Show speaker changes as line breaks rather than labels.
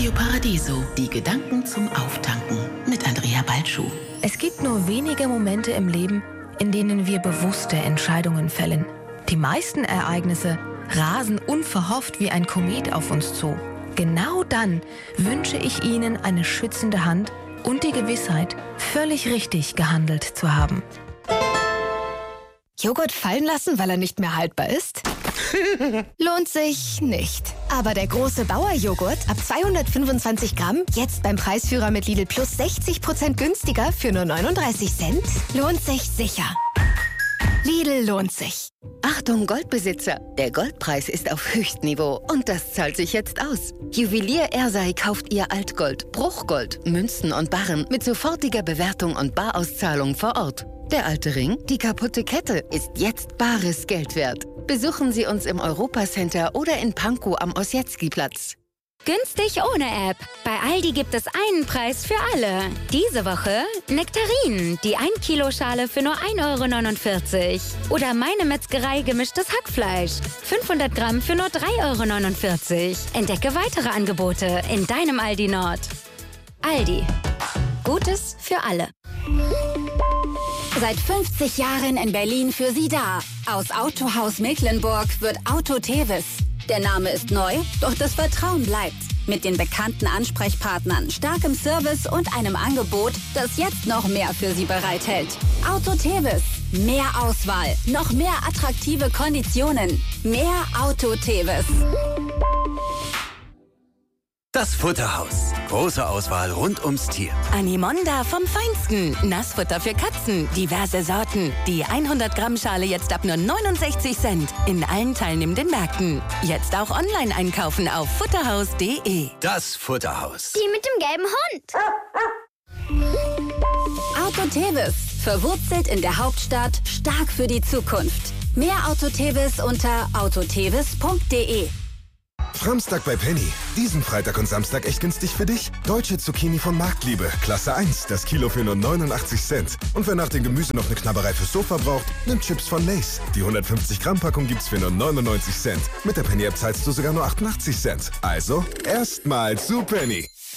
Radio Paradiso, die Gedanken zum Auftanken mit Andrea Balschuh.
Es gibt nur wenige Momente im Leben, in denen wir bewusste Entscheidungen fällen. Die meisten Ereignisse rasen unverhofft wie ein Komet auf uns zu. Genau dann wünsche ich Ihnen eine schützende Hand und die Gewissheit, völlig richtig gehandelt zu haben.
Joghurt fallen lassen, weil er nicht mehr haltbar ist? Lohnt sich nicht. Aber der große Bauer-Joghurt ab 225 Gramm, jetzt beim Preisführer mit Lidl Plus 60% günstiger für nur 39 Cent, lohnt sich sicher. Lidl lohnt sich.
Achtung Goldbesitzer, der Goldpreis ist auf Höchstniveau und das zahlt sich jetzt aus. Juwelier Ersei kauft ihr Altgold, Bruchgold, Münzen und Barren mit sofortiger Bewertung und Barauszahlung vor Ort. Der alte Ring, die kaputte Kette, ist jetzt bares Geld wert. Besuchen Sie uns im Europacenter oder in Pankow am Ossietzky-Platz.
Günstig ohne App. Bei Aldi gibt es einen Preis für alle. Diese Woche Nektarinen, die 1 Kilo Schale für nur 1,49 €. Oder Meine Metzgerei gemischtes Hackfleisch. 500 Gramm für nur 3,49 €. Entdecke weitere Angebote in deinem Aldi Nord. Aldi. Gutes für alle.
Seit 50 Jahren in Berlin für Sie da. Aus Autohaus Mecklenburg wird Auto Tevis. Der Name ist neu, doch das Vertrauen bleibt. Mit den bekannten Ansprechpartnern, starkem Service und einem Angebot, das jetzt noch mehr für Sie bereithält. Auto Tevis. Mehr Auswahl, noch mehr attraktive Konditionen. Mehr Auto Tevis.
Das Futterhaus. Große Auswahl rund ums Tier.
Animonda vom Feinsten. Nassfutter für Katzen. Diverse Sorten. Die 100 Gramm Schale jetzt ab nur 69 Cent. In allen teilnehmenden Märkten. Jetzt auch online einkaufen auf futterhaus.de.
Das Futterhaus.
Die mit dem gelben Hund.
Auto Tevis. Verwurzelt in der Hauptstadt, stark für die Zukunft. Mehr Auto Tevis unter autotevis.de.
Samstag bei Penny. Diesen Freitag und Samstag echt günstig für dich. Deutsche Zucchini von Marktliebe. Klasse 1. Das Kilo für nur 89 Cent. Und wer nach dem Gemüse noch eine Knabberei fürs Sofa braucht, nimmt Chips von Lay's. Die 150 Gramm Packung gibt's für nur 99 Cent. Mit der Penny-App zahlst du sogar nur 88 Cent. Also, erstmal zu Penny.